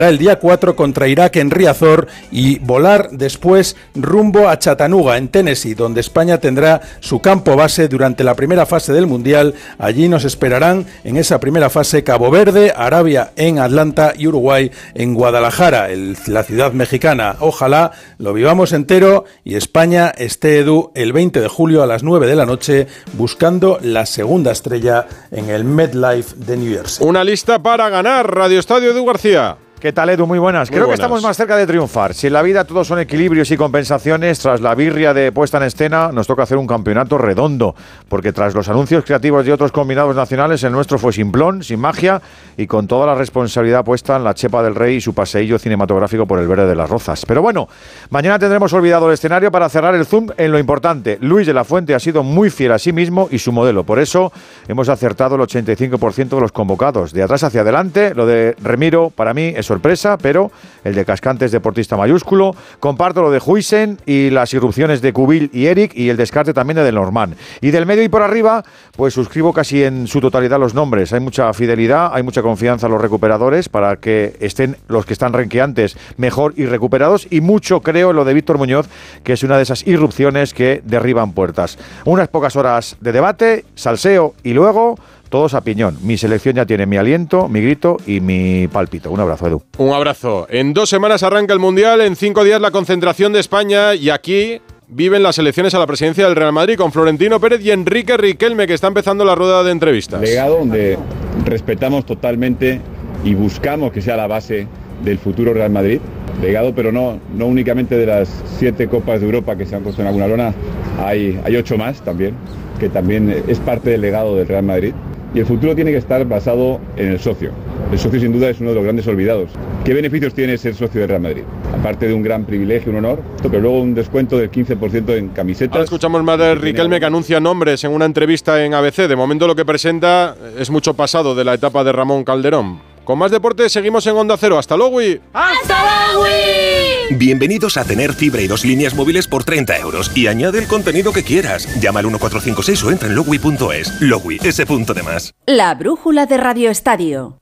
el día 4 contra Irak en Riazor y volar después rumbo a Chattanooga, en Tennessee, donde España tendrá su campo base durante la primera fase del Mundial. Allí nos esperarán en esa primera fase Cabo Verde, Arabia en Atlanta y Uruguay en Guadalajara, la ciudad mexicana. Ojalá lo vivamos entero y España esté, Edu, el 20 de julio a las 9 de la noche buscando la segunda estrella en el MetLife de New Jersey. Una lista para ganar, Radio Estadio, Edu García. ¿Qué tal, Edu? Muy buenas. Creo que estamos más cerca de triunfar. Si en la vida todos son equilibrios y compensaciones, tras la birria de puesta en escena, nos toca hacer un campeonato redondo, porque tras los anuncios creativos de otros combinados nacionales, el nuestro fue simplón, sin magia y con toda la responsabilidad puesta en la chepa del rey y su paseillo cinematográfico por el verde de las Rozas. Pero bueno, mañana tendremos olvidado el escenario para cerrar el zoom en lo importante. Luis de la Fuente ha sido muy fiel a sí mismo y su modelo. Por eso hemos acertado el 85% de los convocados. De atrás hacia adelante, lo de Remiro para mí es sorpresa, pero el de Cascante es deportista mayúsculo. Comparto lo de Huijsen y las irrupciones de Cubil y Eric y el descarte también de Lenormand. Y del medio y por arriba, pues suscribo casi en su totalidad los nombres. Hay mucha fidelidad, hay mucha confianza en los recuperadores para que estén los que están renqueantes mejor y recuperados, y mucho creo en lo de Víctor Muñoz, que es una de esas irrupciones que derriban puertas. Unas pocas horas de debate, salseo y luego todos a piñón. Mi selección ya tiene mi aliento, mi grito y mi pálpito. Un abrazo, Edu. Un abrazo. En 2 semanas arranca el Mundial, en 5 días la concentración de España y aquí viven las elecciones a la presidencia del Real Madrid con Florentino Pérez y Enrique Riquelme, que está empezando la rueda de entrevistas. Legado donde respetamos totalmente y buscamos que sea la base del futuro Real Madrid. Legado, pero no únicamente de las 7 Copas de Europa que se han puesto en alguna lona, hay 8 más también, que también es parte del legado del Real Madrid. Y el futuro tiene que estar basado en el socio. El socio sin duda es uno de los grandes olvidados. ¿Qué beneficios tiene ser socio del Real Madrid? Aparte de un gran privilegio, un honor, pero luego un descuento del 15% en camisetas. Ahora escuchamos más de Riquelme, que anuncia nombres en una entrevista en ABC. De momento lo que presenta es mucho pasado de la etapa de Ramón Calderón. Con más deporte seguimos en Onda Cero. ¡Hasta luego! ¡Hasta luego! Bienvenidos a tener fibra y 2 líneas móviles por 30 € y añade el contenido que quieras. Llama al 1456 o entra en logui.es. Logui, ese punto de más. La brújula de Radio Estadio.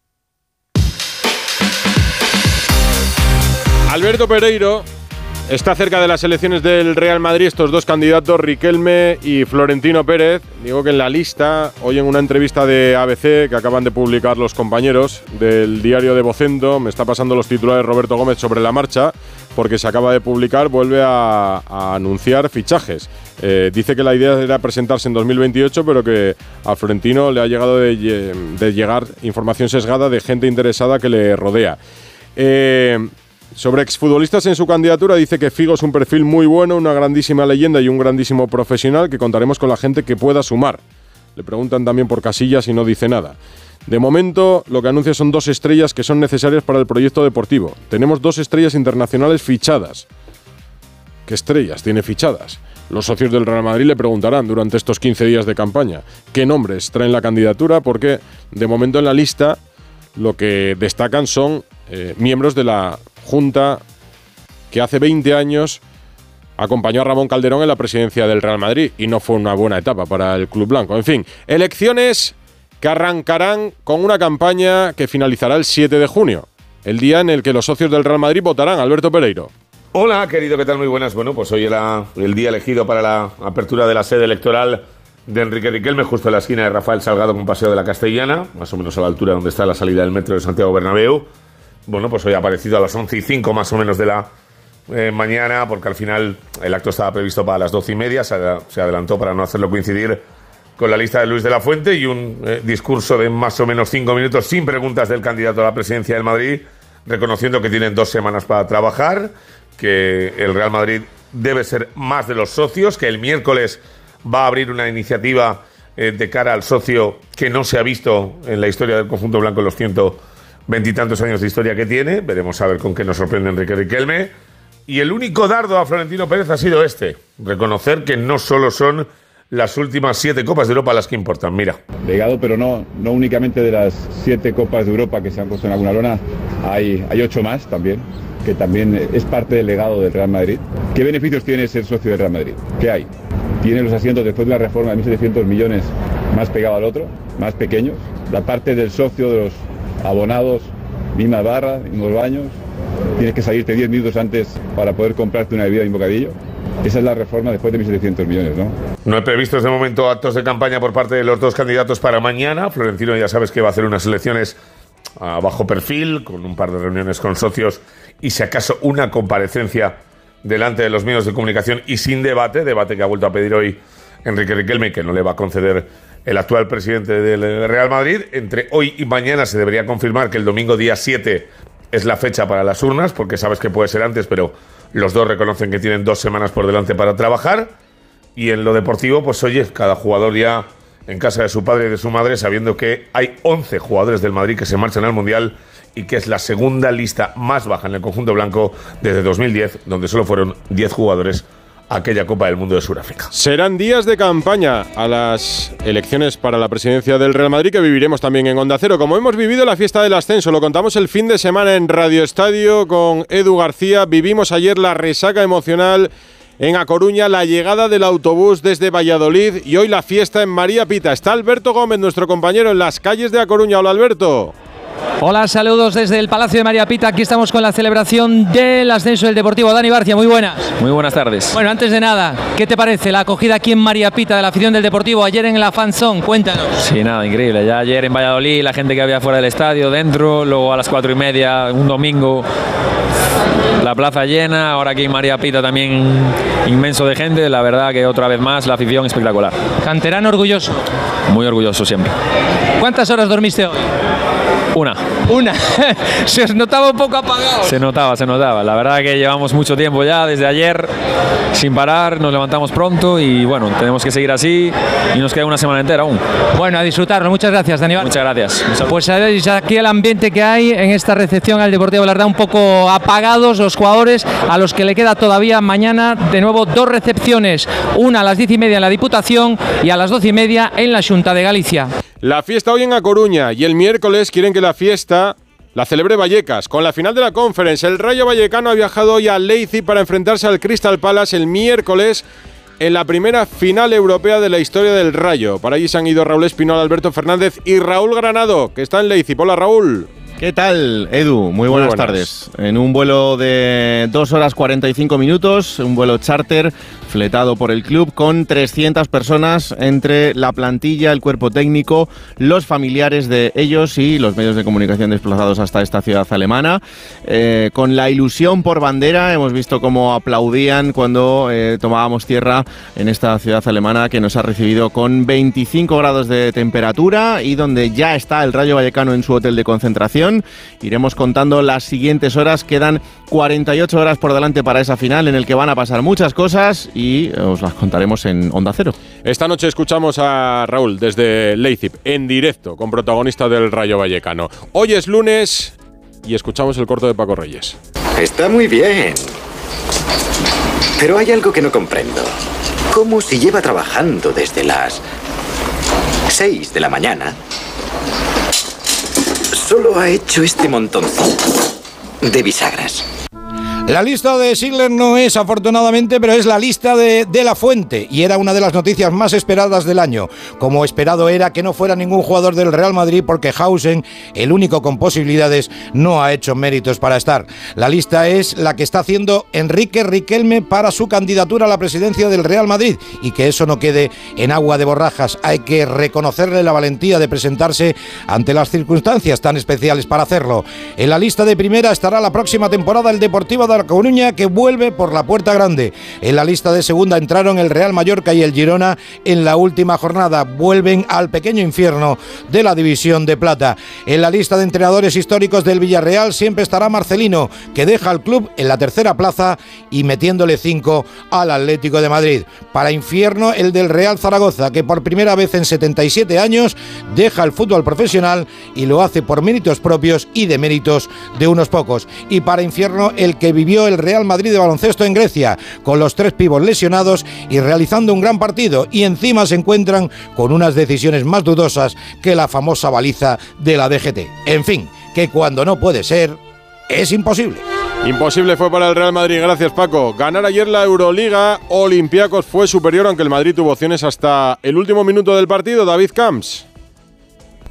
Alberto Pereiro está cerca de las elecciones del Real Madrid, estos dos candidatos, Riquelme y Florentino Pérez. Digo que en la lista, hoy en una entrevista de ABC que acaban de publicar los compañeros del diario de Vocento, me está pasando los titulares Roberto Gómez sobre la marcha, porque se acaba de publicar, vuelve a anunciar fichajes. Dice que la idea era presentarse en 2028, pero que a Florentino le ha llegado de llegar información sesgada de gente interesada que le rodea. Sobre exfutbolistas en su candidatura, dice que Figo es un perfil muy bueno, una grandísima leyenda y un grandísimo profesional, que contaremos con la gente que pueda sumar. Le preguntan también por Casillas y no dice nada. De momento, lo que anuncia son 2 estrellas que son necesarias para el proyecto deportivo. Tenemos 2 estrellas internacionales fichadas. ¿Qué estrellas tiene fichadas? Los socios del Real Madrid le preguntarán durante estos 15 días de campaña qué nombres traen la candidatura, porque de momento en la lista lo que destacan son miembros de la Junta que hace 20 años acompañó a Ramón Calderón en la presidencia del Real Madrid y no fue una buena etapa para el club blanco. En fin, elecciones que arrancarán con una campaña que finalizará el 7 de junio, el día en el que los socios del Real Madrid votarán. Alberto Pereiro. Hola, querido, ¿qué tal? Muy buenas. Bueno, pues hoy era el día elegido para la apertura de la sede electoral de Enrique Riquelme, justo en la esquina de Rafael Salgado con Paseo de la Castellana, más o menos a la altura donde está la salida del metro de Santiago Bernabéu. Bueno, pues hoy ha aparecido a las 11:05 más o menos de la mañana, porque al final el acto estaba previsto para las 12:30, se adelantó para no hacerlo coincidir con la lista de Luis de la Fuente, y un discurso de más o menos 5 minutos sin preguntas del candidato a la presidencia del Madrid, reconociendo que tienen 2 semanas para trabajar, que el Real Madrid debe ser más de los socios, que el miércoles va a abrir una iniciativa de cara al socio que no se ha visto en la historia del conjunto blanco en los 120 y tantos años de historia que tiene. Veremos a ver con qué nos sorprende Enrique Riquelme. Y el único dardo a Florentino Pérez ha sido reconocer que no solo son las últimas 7 Copas de Europa las que importan. Mira. Legado, pero no únicamente de las 7 Copas de Europa que se han puesto en alguna lona, hay 8 más también, que también es parte del legado del Real Madrid. ¿Qué beneficios tiene ser socio del Real Madrid? ¿Qué hay? Tiene los asientos después de la reforma de 1.700 millones más pegado al otro, más pequeños. La parte del socio, de los abonados, mismas barras, mismos baños, tienes que salirte 10 minutos antes para poder comprarte una bebida y un bocadillo. Esa es la reforma después de 1.700 millones, ¿no? No he previsto de momento actos de campaña por parte de los dos candidatos para mañana. Florentino ya sabes que va a hacer unas elecciones a bajo perfil, con un par de reuniones con socios y si acaso una comparecencia delante de los medios de comunicación y sin debate que ha vuelto a pedir hoy Enrique Riquelme, que no le va a conceder el actual presidente del Real Madrid. Entre hoy y mañana se debería confirmar que el domingo día 7 es la fecha para las urnas, porque sabes que puede ser antes, pero los dos reconocen que tienen 2 semanas por delante para trabajar. Y en lo deportivo, pues oye, cada jugador ya en casa de su padre y de su madre, sabiendo que hay 11 jugadores del Madrid que se marchan al Mundial y que es la segunda lista más baja en el conjunto blanco desde 2010, donde solo fueron 10 jugadores a aquella Copa del Mundo de Sudáfrica. Serán días de campaña a las elecciones para la presidencia del Real Madrid, que viviremos también en Onda Cero. Como hemos vivido la fiesta del ascenso, lo contamos el fin de semana en Radio Estadio con Edu García. Vivimos ayer la resaca emocional en A Coruña, la llegada del autobús desde Valladolid y hoy la fiesta en María Pita. Está Alberto Gómez, nuestro compañero, en las calles de A Coruña. Hola, Alberto. Hola, saludos desde el Palacio de María Pita. Aquí estamos con la celebración del ascenso del Deportivo. Dani Barcia, muy buenas. Muy buenas tardes. Bueno, antes de nada, ¿qué te parece la acogida aquí en María Pita de la afición del Deportivo ayer en la Fan Zone? Cuéntanos. Sí, nada, increíble. Ya ayer en Valladolid, la gente que había fuera del estadio, dentro, luego a las 4:30, un domingo, la plaza llena. Ahora aquí en María Pita también inmenso de gente. La verdad que otra vez más la afición espectacular. Canterano orgulloso. Muy orgulloso siempre. ¿Cuántas horas dormiste hoy? Una. Se os notaba un poco apagado. Se notaba. La verdad que llevamos mucho tiempo ya, desde ayer, sin parar, nos levantamos pronto y bueno, tenemos que seguir así y nos queda una semana entera aún. Bueno, a disfrutarlo. Muchas gracias, Dani. Muchas gracias. Pues sabéis aquí el ambiente que hay en esta recepción al Deportivo, la verdad, un poco apagados los jugadores, a los que le queda todavía mañana de nuevo 2 recepciones, una a las 10:30 en la Diputación y a las 12:30 en la Xunta de Galicia. La fiesta hoy en A Coruña y el miércoles quieren que la fiesta la celebre Vallecas. Con la final de la Conference, el Rayo Vallecano ha viajado hoy a Leipzig para enfrentarse al Crystal Palace el miércoles en la primera final europea de la historia del Rayo. Para allí se han ido Raúl Espinol, Alberto Fernández y Raúl Granado, que está en Leipzig. Hola, Raúl. ¿Qué tal, Edu? Muy buenas tardes. En un vuelo de 2 horas 45 minutos, un vuelo charter fletado por el club con 300 personas entre la plantilla, el cuerpo técnico, los familiares de ellos y los medios de comunicación desplazados hasta esta ciudad alemana. Con la ilusión por bandera, hemos visto cómo aplaudían cuando tomábamos tierra en esta ciudad alemana que nos ha recibido con 25 grados de temperatura y donde ya está el Rayo Vallecano en su hotel de concentración. Iremos contando las siguientes horas. Quedan 48 horas por delante para esa final en el que van a pasar muchas cosas y os las contaremos en Onda Cero. Esta noche escuchamos a Raúl desde Leipzig en directo con protagonista del Rayo Vallecano. Hoy es lunes y escuchamos el corto de Paco Reyes. Está muy bien, pero hay algo que no comprendo. ¿Cómo si lleva trabajando desde las 6 de la mañana? Solo ha hecho este montoncito de bisagras. La lista de Sigler no es, afortunadamente, pero es la lista de La Fuente, y era una de las noticias más esperadas del año. Como esperado era que no fuera ningún jugador del Real Madrid, porque Hausen, el único con posibilidades, no ha hecho méritos para estar. La lista es la que está haciendo Enrique Riquelme para su candidatura a la presidencia del Real Madrid, y que eso no quede en agua de borrajas. Hay que reconocerle la valentía de presentarse ante las circunstancias tan especiales para hacerlo. En la lista de primera estará la próxima temporada el Deportivo de La Coruña, que vuelve por la puerta grande. En la lista de segunda entraron el Real Mallorca y el Girona en la última jornada. Vuelven al pequeño infierno de la División de Plata. En la lista de entrenadores históricos del Villarreal siempre estará Marcelino, que deja al club en la tercera plaza y metiéndole 5 al Atlético de Madrid. Para infierno el del Real Zaragoza, que por primera vez en 77 años deja el fútbol profesional y lo hace por méritos propios y de méritos de unos pocos. Y para infierno el que vivió el Real Madrid de baloncesto en Grecia, con los 3 pibos lesionados y realizando un gran partido, y encima se encuentran con unas decisiones más dudosas que la famosa baliza de la DGT. En fin, que cuando no puede ser, es imposible. Imposible fue para el Real Madrid, gracias Paco. Ganar ayer la Euroliga, Olympiacos fue superior, aunque el Madrid tuvo opciones hasta el último minuto del partido. David Camps.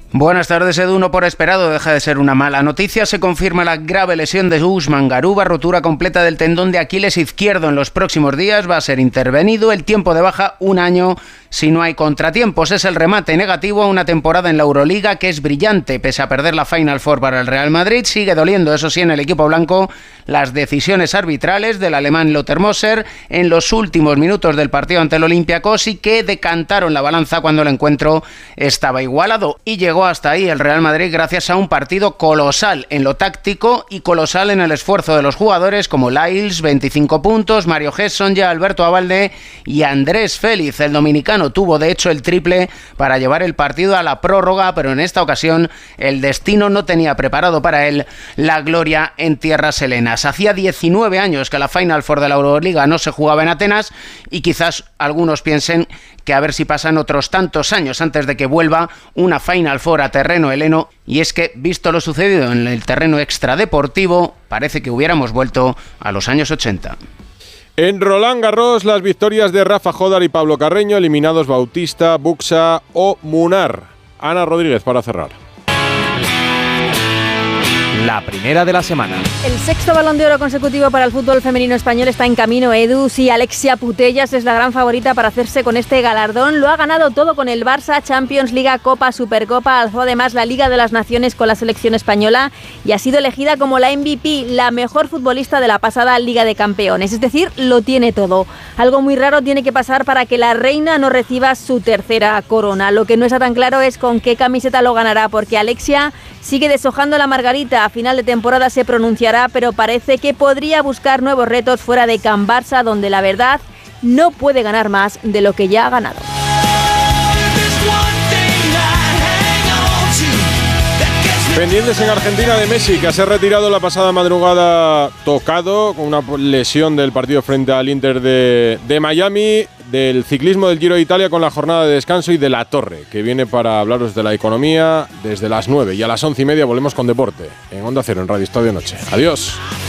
Buenas tardes, Edu. No por esperado deja de ser una mala noticia. Se confirma la grave lesión de Usman Garuba, rotura completa del tendón de Aquiles izquierdo en los próximos días. Va a ser intervenido. El tiempo de baja, 1 año si no hay contratiempos. Es el remate negativo a una temporada en la Euroliga que es brillante. Pese a perder la Final Four para el Real Madrid, sigue doliendo, eso sí, en el equipo blanco las decisiones arbitrales del alemán Lothar Moser en los últimos minutos del partido ante el Olympiacos y que decantaron la balanza cuando el encuentro estaba igualado. Y llegó hasta ahí el Real Madrid gracias a un partido colosal en lo táctico y colosal en el esfuerzo de los jugadores como Lyles, 25 puntos, Mario Hesonja, Alberto Abalde y Andrés Félix. El dominicano tuvo de hecho el triple para llevar el partido a la prórroga, pero en esta ocasión el destino no tenía preparado para él la gloria en tierras helenas. Hacía 19 años que la Final Four de la Euroliga no se jugaba en Atenas y quizás algunos piensen que a ver si pasan otros tantos años antes de que vuelva una Final Four a terreno heleno, y es que, visto lo sucedido en el terreno extradeportivo, parece que hubiéramos vuelto a los años 80. En Roland Garros, las victorias de Rafa Jodar y Pablo Carreño, eliminados Bautista, Buxa o Munar. Ana Rodríguez para cerrar. La primera de la semana. El 6º Balón de Oro consecutivo para el fútbol femenino español está en camino, Edu. Sí, Alexia Putellas es la gran favorita para hacerse con este galardón. Lo ha ganado todo con el Barça, Champions, Liga, Copa, Supercopa. Alzó además la Liga de las Naciones con la selección española y ha sido elegida como la MVP, la mejor futbolista de la pasada Liga de Campeones. Es decir, lo tiene todo. Algo muy raro tiene que pasar para que la reina no reciba su tercera corona. Lo que no está tan claro es con qué camiseta lo ganará, porque Alexia sigue deshojando la margarita. A final de temporada se pronunciará, pero parece que podría buscar nuevos retos fuera de Can Barça, donde la verdad no puede ganar más de lo que ya ha ganado. Pendientes en Argentina de Messi, que se ha retirado la pasada madrugada tocado con una lesión del partido frente al Inter de Miami, del ciclismo del Giro de Italia con la jornada de descanso y de La Torre, que viene para hablaros de la economía desde las 9, y a las 11:30 volvemos con deporte en Onda Cero, en Radio Estadio Noche. Adiós.